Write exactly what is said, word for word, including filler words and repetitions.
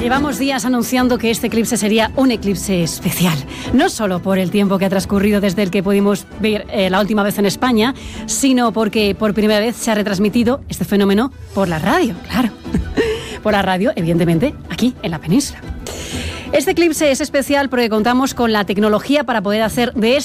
Llevamos días anunciando que este eclipse sería un eclipse especial, no solo por el tiempo que ha transcurrido desde el que pudimos ver eh, la última vez en España, sino porque por primera vez se ha retransmitido este fenómeno por la radio, claro. Por la radio, evidentemente, aquí en la península. Este eclipse es especial porque contamos con la tecnología para poder hacer de este